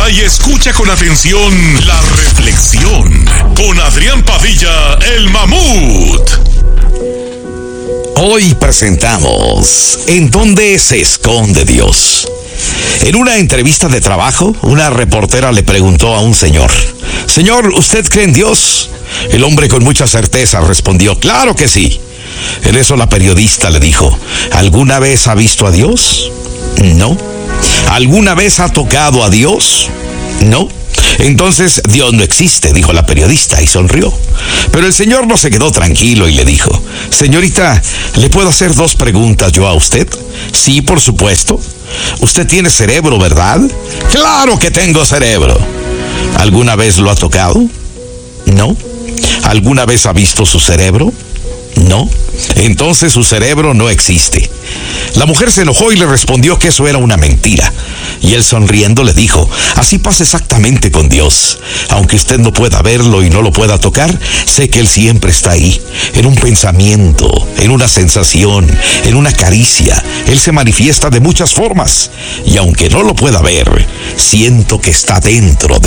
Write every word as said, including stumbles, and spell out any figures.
Para y escucha con atención la reflexión con Adrián Padilla, el Mamut. Hoy presentamos ¿En dónde se esconde Dios? En una entrevista de trabajo, una reportera le preguntó a un señor: Señor, ¿usted cree en Dios? El hombre con mucha certeza respondió: claro que sí. En eso la periodista le dijo: ¿alguna vez ha visto a Dios? No. ¿Alguna vez ha tocado a Dios? No. Entonces Dios no existe, dijo la periodista y sonrió. Pero el señor no se quedó tranquilo y le dijo: señorita, ¿le puedo hacer dos preguntas yo a usted? Sí, por supuesto. Usted tiene cerebro, ¿verdad? Claro que tengo cerebro. ¿Alguna vez lo ha tocado? No. ¿Alguna vez ha visto su cerebro? No. Entonces su cerebro no existe. La mujer se enojó y le respondió que eso era una mentira. Y él, sonriendo, le dijo: así pasa exactamente con Dios. Aunque usted no pueda verlo y no lo pueda tocar, sé que Él siempre está ahí, en un pensamiento, en una sensación, en una caricia. Él se manifiesta de muchas formas. Y aunque no lo pueda ver, siento que está dentro de